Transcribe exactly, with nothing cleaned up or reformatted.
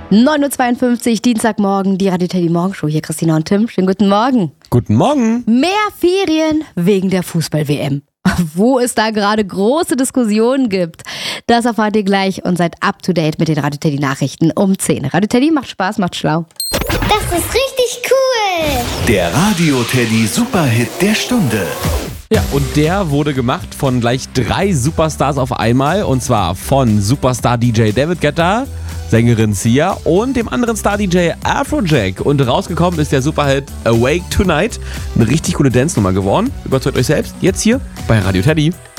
neun Uhr zweiundfünfzig, Dienstagmorgen, die Radio Teddy Morgenshow. Hier Christina und Tim. Schönen guten Morgen. Guten Morgen. Mehr Ferien wegen der Fußball-W M. Wo es da gerade große Diskussionen gibt, das erfahrt ihr gleich und seid up to date mit den Radio Teddy Nachrichten um zehn. Radio Teddy macht Spaß, macht schlau. Das ist richtig cool. Der Radio Teddy Superhit der Stunde. Ja, und der wurde gemacht von gleich drei Superstars auf einmal. Und zwar von Superstar-D J David Guetta, Sängerin Sia und dem anderen Star-D J Afrojack. Und rausgekommen ist der Superhit Awake Tonight. Eine richtig coole Dance-Nummer geworden. Überzeugt euch selbst. Jetzt hier bei Radio Teddy.